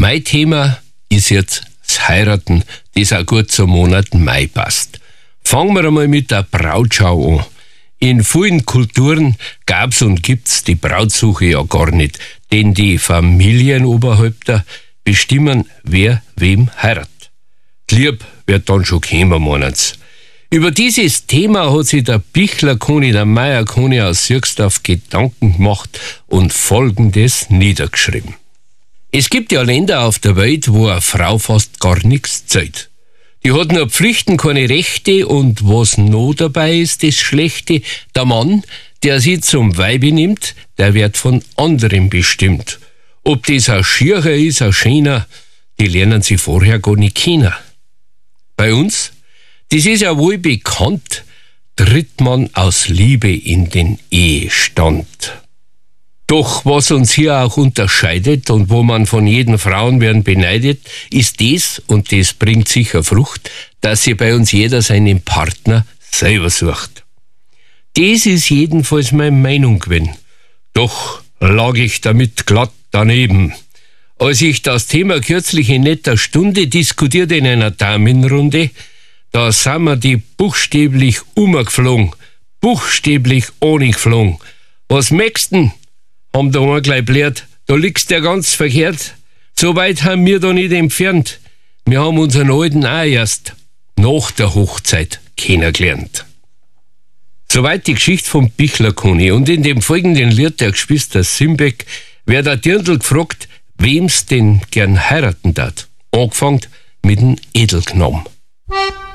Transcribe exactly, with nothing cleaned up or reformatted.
Mein Thema ist jetzt das Heiraten, das auch gut zum Monat Mai passt. Fangen wir einmal mit der Brautschau an. In vielen Kulturen gab's und gibt's die Brautsuche ja gar nicht, denn die Familienoberhäupter bestimmen, wer wem heiratet. Die Lieb wird dann schon kommen, meinen's. Über dieses Thema hat sich der Bichler-Koni, der Meier-Koni aus Sierksdorf Gedanken gemacht und Folgendes niedergeschrieben. Es gibt ja Länder auf der Welt, wo eine Frau fast gar nichts zählt. Die hat nur Pflichten, keine Rechte, und was noch dabei ist, das Schlechte: der Mann, der sie zum Weibe nimmt, der wird von anderen bestimmt. Ob das ein Schierer ist, ein Schöner, die lernen sie vorher gar nicht kennen. Bei uns, das ist ja wohl bekannt, tritt man aus Liebe in den Ehestand. Doch was uns hier auch unterscheidet und wo man von jeden Frauen werden beneidet, ist das, und das bringt sicher Frucht, dass sich bei uns jeder seinen Partner selber sucht. Das ist jedenfalls meine Meinung gewesen. Doch lag ich damit glatt daneben. Als ich das Thema kürzlich in netter Stunde diskutierte in einer Damenrunde, da sind wir die buchstäblich umgeflogen, buchstäblich ohne geflogen. Was möchtest denn? Haben da einen gleich blärt, da liegst du ja ganz verkehrt. So weit haben wir da nicht entfernt. Wir haben unseren Alten auch erst nach der Hochzeit kennengelernt. Soweit die Geschichte vom Bichler-Koni. Und in dem folgenden Lied der Geschwister Simbeck wird der Dirndl gefragt, wem's denn gern heiraten darf. Angefangen mit dem Edelgnom.